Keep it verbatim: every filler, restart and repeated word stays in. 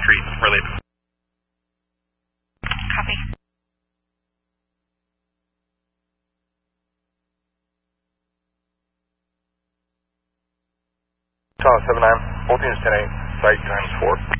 Street, relayed. Copy. Tower seven nine, fourteen is ten eight, site times four.